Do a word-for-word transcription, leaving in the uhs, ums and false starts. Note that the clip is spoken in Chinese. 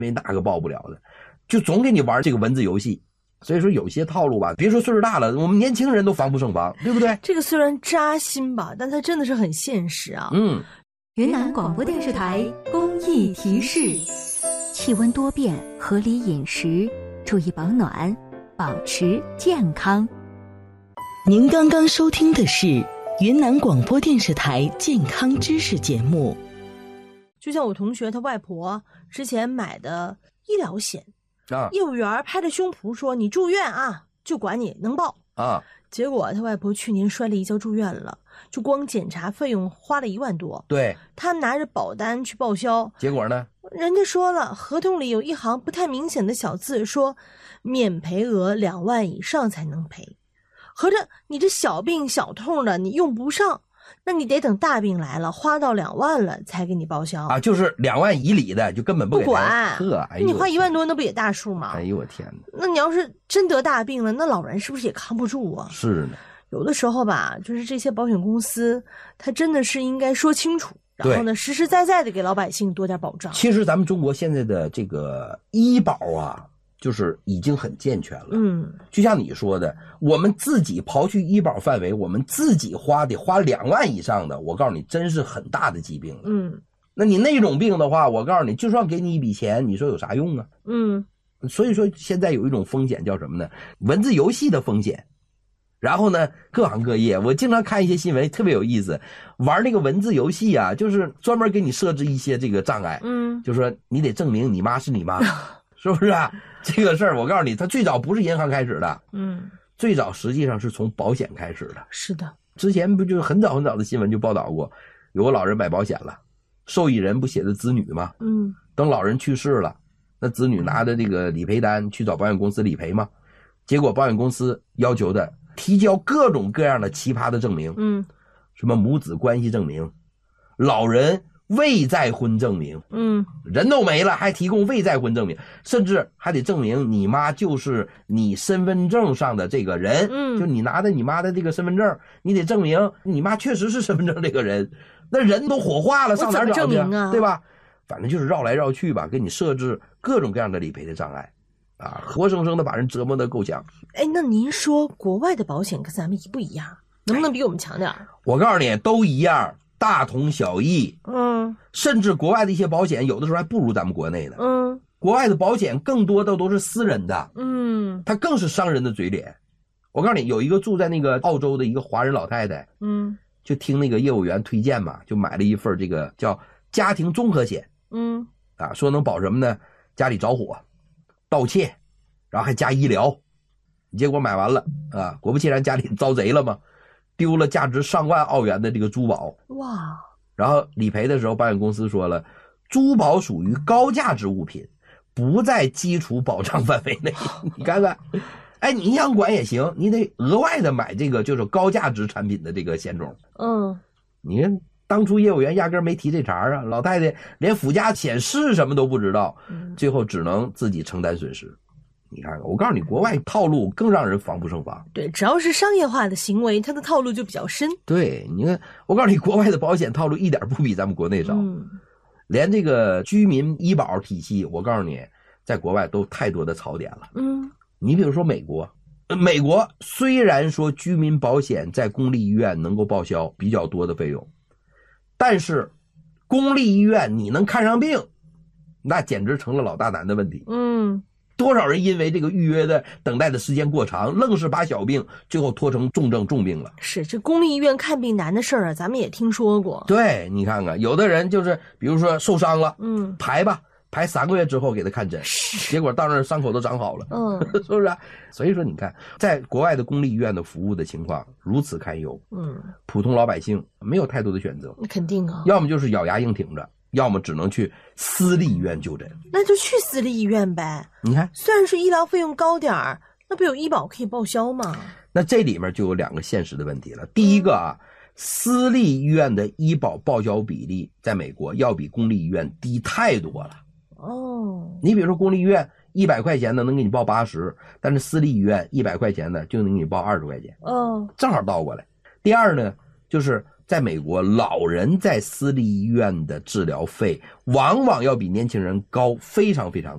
没哪个报不了的，就总给你玩这个文字游戏。所以说有些套路吧，别说岁数大了，我们年轻人都防不胜防，对不对？ 这个虽然扎心吧，但它真的是很现实啊。 嗯。 云南广播电视台公益提示：气温多变，合理饮食，注意保暖，保持健康。 您刚刚收听的是云南广播电视台健康知识节目。 就像我同学他外婆之前买的医疗险啊， 业务员拍着胸脯说你住院啊就管你能报啊， 结果他外婆去年摔了一跤住院了，就光检查费用花了一万多。 对， 他拿着保单去报销， 结果呢， 人家说了，合同里有一行不太明显的小字，说免赔额两万以上才能赔。合着你这小病小痛的你用不上，那你得等大病来了，花到两万了才给你报销啊，就是两万以里的就根本不给不管。 呵，哎呦， 你花一万多那不也大数吗？ 哎呦我天哪！ 那你要是真得大病了，那老人是不是也扛不住啊？ 是呢。 有的时候吧，就是这些保险公司，它真的是应该说清楚，然后呢，实实在在的给老百姓多点保障。 其实咱们中国现在的这个医保啊，就是已经很健全了。 嗯， 就像你说的，我们自己刨去医保范围，我们自己花得花两万以上的，我告诉你，真是很大的疾病了。 嗯， 那你那种病的话，我告诉你，就算给你一笔钱，你说有啥用啊？ 嗯， 所以说现在有一种风险叫什么呢？文字游戏的风险。然后呢，各行各业，我经常看一些新闻，特别有意思。玩那个文字游戏啊，就是专门给你设置一些这个障碍， 嗯， 就说你得证明你妈是你妈，是不是啊？这个事儿我告诉你，它最早不是银行开始的， 嗯， 最早实际上是从保险开始的。 是的， 之前不就是很早很早的新闻就报道过，有个老人买保险了，受益人不写的子女吗？ 嗯， 等老人去世了，那子女拿着这个理赔单去找保险公司理赔嘛，结果保险公司要求的提交各种各样的奇葩的证明， 嗯， 什么母子关系证明，老人未再婚证明， 嗯， 人都没了还提供未再婚证明，甚至还得证明你妈就是你身份证上的这个人， 嗯， 就你拿着你妈的这个身份证，你得证明你妈确实是身份证这个人，那人都火化了，上哪儿找去啊？对吧？反正就是绕来绕去吧，给你设置各种各样的理赔的障碍。啊，活生生的把人折磨得够呛。 哎，那您说国外的保险跟咱们一不一样？能不能比我们强点？ 我告诉你，都一样，大同小异。 嗯， 甚至国外的一些保险，有的时候还不如咱们国内的。 嗯， 国外的保险更多的都是私人的。 嗯， 它更是商人的嘴脸。我告诉你，有一个住在那个澳洲的一个华人老太太， 嗯， 就听那个业务员推荐嘛，就买了一份这个叫家庭综合险。 嗯， 啊，说能保什么呢？家里着火。盗窃，然后还加医疗，结果买完了啊，果不其然家里遭贼了嘛，丢了价值上万澳元的这个珠宝。 哇！ 然后理赔的时候，保险公司说了，珠宝属于高价值物品，不在基础保障范围内。你看看，哎，你想管也行，你得额外的买这个就是高价值产品的这个险种。 嗯， 你看。当初业务员压根没提这茬啊，老太太连附加险是什么都不知道，最后只能自己承担损失。你看看，我告诉你，国外套路更让人防不胜防。 对，只要是商业化的行为，它的套路就比较深。 对，你看，我告诉你，国外的保险套路一点不比咱们国内少， 嗯， 连这个居民医保体系，我告诉你，在国外都太多的槽点了。 嗯， 你比如说美国，美国虽然说居民保险在公立医院能够报销比较多的费用。但是公立医院你能看上病，那简直成了老大难的问题。 嗯， 多少人因为这个预约的等待的时间过长，愣是把小病最后拖成重症重病了。 是，这公立医院看病难的事儿啊，咱们也听说过。 对，你看看，有的人就是比如说受伤了， 嗯， 排吧，排三个月之后给他看诊，结果到那儿伤口都长好了， 嗯， 是不是啊？所以说你看，在国外的公立医院的服务的情况如此堪忧， 嗯， 普通老百姓没有太多的选择， 那肯定啊， 要么就是咬牙硬挺着，要么只能去私立医院就诊。 那就去私立医院呗。 你看， 虽然是医疗费用高点儿，那不有医保可以报销吗？ 那这里面就有两个现实的问题了。第一个啊，私立医院的医保报销比例在美国要比公立医院低太多了。 哦， 你比如说公立医院一百块钱的能给你报八十，但是私立医院一百块钱的就能给你报二十块钱。 哦， 正好倒过来。第二呢，就是在美国，老人在私立医院的治疗费往往要比年轻人高非常非常